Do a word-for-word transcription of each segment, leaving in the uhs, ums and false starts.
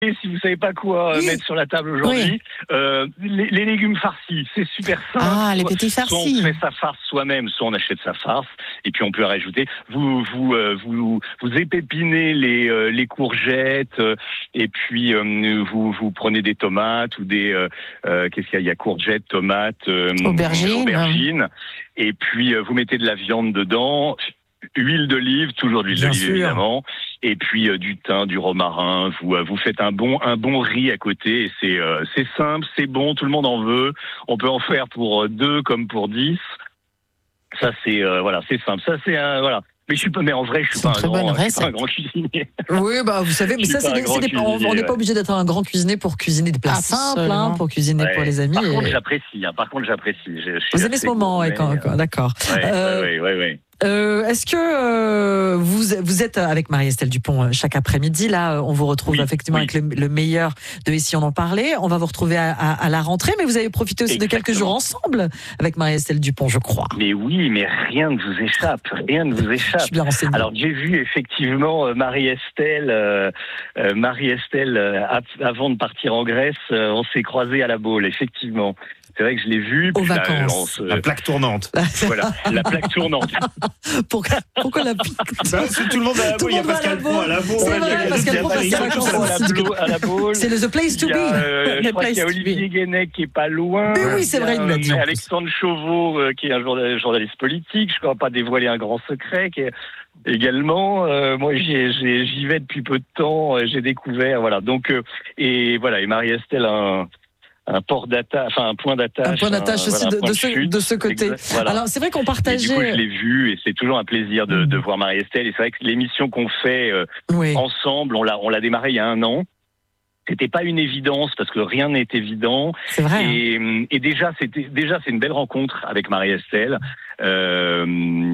Et si vous savez pas quoi Oui. mettre sur la table aujourd'hui, Oui. euh, les, les légumes farcis, c'est super simple. Ah, les Soit- petits Soit farcis. on fait sa farce soi-même, soit on achète sa farce, et puis on peut rajouter. Vous vous euh, vous vous épépinez les euh, les courgettes, euh, et puis euh, vous vous prenez des tomates ou des euh, euh, qu'est-ce qu'il y a Il y a courgettes, tomates, euh, Aubergines. aubergines, et puis euh, vous mettez de la viande dedans. Huile d'olive, toujours de l'huile Bien d'olive sûr. évidemment, et puis euh, du thym, du romarin. Vous euh, vous faites un bon un bon riz à côté. Et c'est euh, c'est simple, c'est bon, tout le monde en veut. On peut en faire pour euh, deux comme pour dix. Ça c'est euh, voilà, c'est simple. Ça c'est un voilà. Mais je suis pas, mais en vrai, je suis C'est pas une un très grand, bonne je suis pas un recette. grand cuisinier. Oui, bah vous savez, mais Je suis ça, c'est pas des, un c'est grand des- on cuisinier, n'est pas ouais. obligé d'être un grand cuisinier pour cuisiner des plats simples, hein, Absolument. pour cuisiner pour Ouais. les amis. Par et- contre, j'apprécie. Hein. Par contre, j'apprécie. Je- je suis Vous aimez assez ce moment, ouais, gourmet, quand- quand- euh, d'accord. Ouais, Euh, ouais, ouais, ouais. Euh, est-ce que euh, vous vous êtes avec Marie-Estelle Dupont euh, chaque après-midi là euh, on vous retrouve Oui, effectivement oui. avec le, le meilleur de Ici on en parlait. On va vous retrouver à, à, à la rentrée, mais vous avez profité aussi de quelques Exactement. jours ensemble avec Marie-Estelle Dupont, je crois. Mais oui, mais rien ne vous échappe. Rien ne vous Je échappe. suis bien renseignée. Alors j'ai vu effectivement euh, Marie-Estelle, euh, euh, Marie-Estelle euh, av- avant de partir en Grèce, euh, on s'est croisés à la Baule, effectivement. C'est vrai que je l'ai vu. Aux puis là, vacances. on se- La plaque tournante. voilà, la plaque tournante. Pourquoi, pourquoi la Bah, c'est tout le monde à la Tout le boule, il y a monde va à Pascal la Pro à la boule. C'est Ouais, vrai, il y a- Pascal il y a Pro pas passe les ses gars, vacances tout ça, à à la la, Blo- à la Baule. C'est le The Place to Il y a, Be. euh, The je crois place qu'il y a to be. Olivier Guénec qui est pas loin. Mais oui, c'est vrai, il nous l'a dit, en plus. Alexandre Chauveau, euh, qui est un journa- journaliste politique, je ne crois pas dévoiler un grand secret, qui est également. Euh, moi, j'y, j'y, j'y vais depuis peu de temps, euh, j'ai découvert, voilà. Donc, euh, et voilà, et Marie-Estelle a un, un port d'attache, enfin un point d'attache. Un point d'attache aussi voilà, un de, point de ce, chute. de ce côté. Exact, voilà. Alors c'est vrai qu'on Et du coup, je partageait. l'ai vu et c'est toujours un plaisir de, de voir Marie-Estelle. Et c'est vrai que l'émission qu'on fait euh, Oui. ensemble, on l'a, on l'a démarré il y a un an. C'était pas une évidence parce que rien n'est évident. C'est vrai. hein. Et, et déjà, c'était déjà c'est une belle rencontre avec Marie-Estelle. Euh,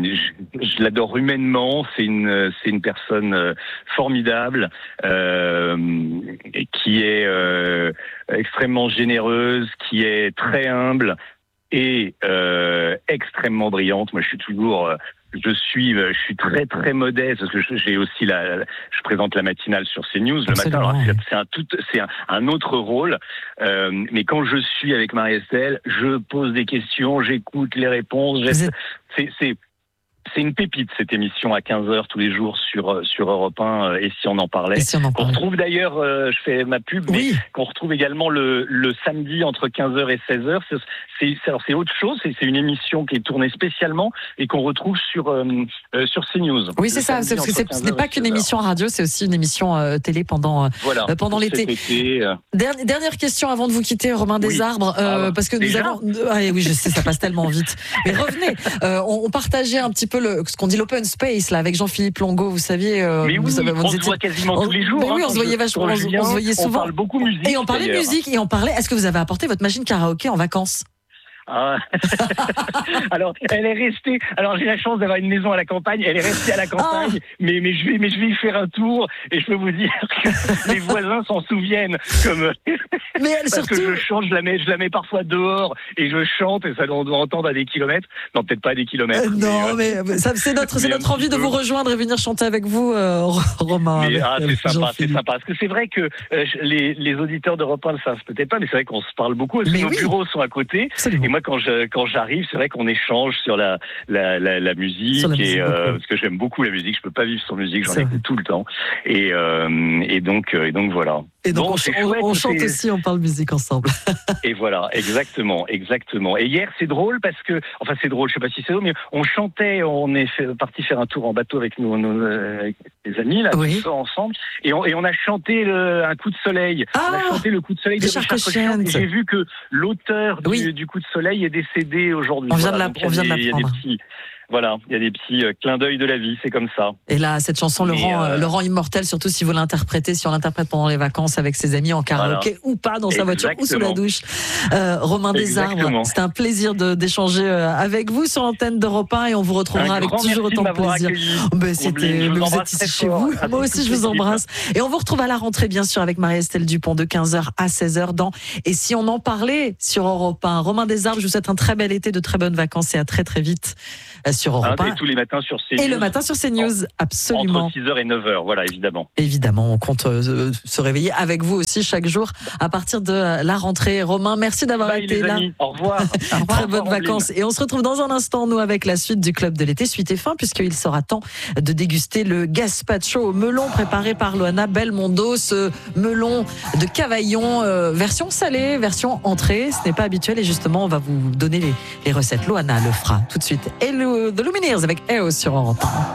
je, je l'adore humainement. C'est une c'est une personne euh, formidable euh, qui est euh, extrêmement généreuse, qui est très humble et euh, extrêmement brillante. Moi, je suis toujours euh, je suis, je suis très très modeste parce que j'ai aussi la, je présente la matinale sur CNews le matin. Alors c'est, c'est un tout, c'est un, un autre rôle. Euh, mais quand je suis avec Marie-Estelle, je pose des questions, j'écoute les réponses. Êtes... C'est, c'est, c'est une pépite cette émission à quinze heures tous les jours sur sur Europe un. Et si on en parlait, Et si on en qu'on parlait. retrouve d'ailleurs, euh, je fais ma pub, Oui. mais qu'on retrouve également le, le samedi entre quinze heures et seize heures. C'est, c'est, alors c'est autre chose, c'est, c'est une émission qui est tournée spécialement et qu'on retrouve sur euh, euh, sur CNews. Oui, c'est ça, c'est parce que c'est, ce n'est pas qu'une émission radio, c'est aussi une émission euh, télé pendant, euh, voilà, pendant l'été. été, euh... Dernière, dernière question avant de vous quitter, Romain oui. Desarbres, euh, ah, parce que déjà nous avons. Ah, oui, je sais, ça passe tellement vite. Mais revenez, euh, on, on partageait un petit peu le, ce qu'on dit l'open space là avec Jean-Philippe Longo, vous saviez. Euh, mais oui, vous savez, on vous se étiez... voit quasiment tous les jours. Mais oui, hein, on se voyait je, vachement, on, viens, on se voyait souvent. On parle beaucoup musique. Et on parlait d'ailleurs. musique et on parlait. Est-ce que vous avez apporté votre machine karaoké en vacances? Ah. Alors, elle est restée. Alors, j'ai la chance d'avoir une maison à la campagne. Elle est restée à la campagne, ah. mais mais je vais mais je vais y faire un tour et je peux vous dire que les voisins s'en souviennent comme. Mais elle, parce surtout... que je chante, je la mets, je la mets parfois dehors et je chante et ça on doit entendre à des kilomètres. Non, peut-être pas à des kilomètres. Euh, non, mais, euh, mais ça, c'est notre c'est notre envie de vous rejoindre et venir chanter avec vous, euh, Romain. Mais, avec, ah, c'est sympa, Jean-Philippe. c'est sympa. Parce que c'est vrai que euh, les les auditeurs d'Europe un ne savent peut-être pas, mais c'est vrai qu'on se parle beaucoup. Parce que nos oui. bureaux sont à côté. Absolument. Et moi, quand je quand j'arrive, c'est vrai qu'on échange sur la la la, la musique la et musique, euh, parce que j'aime beaucoup la musique. Je peux pas vivre sans musique, j'en c'est écoute vrai. tout le temps. Et euh, et donc et donc voilà. Et donc bon, on, c'est on, chouette, on chante c'est... aussi, on parle musique ensemble. Et voilà, exactement, exactement. Et hier, c'est drôle parce que, enfin, c'est drôle, je sais pas si c'est drôle, mais on chantait, on est fait, parti faire un tour en bateau avec nos, nos avec les amis là, oui. tout ça ensemble, et on, et on a chanté le, un coup de soleil. Ah, on a chanté le coup de soleil de Richard Richard Cochian. Et j'ai vu que l'auteur du, oui. du coup de soleil est décédé aujourd'hui. On vient voilà, de, la, on vient de l'apprendre. Voilà, il y a des petits euh, clins d'œil de la vie, c'est comme ça. Et là, cette chanson le Mais rend, euh... le rend immortel, surtout si vous l'interprétez, si on l'interprète pendant les vacances avec ses amis en karaoké voilà. ou pas, dans sa voiture ou sous la douche. Euh, Romain Desarbres, c'était un plaisir de, d'échanger avec vous sur l'antenne d'Europe un et on vous retrouvera un avec toujours autant de plaisir. Ben, c'était, vous êtes ici chez vous. Moi aussi, je vous embrasse. Et on vous retrouve à la rentrée, bien sûr, avec Marie-Estelle Dupont de quinze heures à seize heures dans Et si on en parlait sur Europe un. Romain Desarbres, je vous souhaite un très bel été, de très bonnes vacances et à très très vite. sur Europe un. Hein, et tous les matins sur CNews. Et le matin sur CNews, absolument. Entre six heures et neuf heures, voilà, évidemment. Évidemment, on compte euh, se réveiller avec vous aussi chaque jour à partir de la rentrée. Romain, merci d'avoir Bye, été les là. amis. Au revoir. Très bonnes vacances. Et on se retrouve dans un instant, nous, avec la suite du Club de l'été. Suite et fin, puisqu'il sera temps de déguster le gazpacho au melon préparé par Loana Belmondo. Ce melon de Cavaillon, euh, version salée, version entrée. Ce n'est pas habituel et justement, on va vous donner les, les recettes. Loana le fera tout de suite. Et le, The Lumineers avec E O sur Europe un.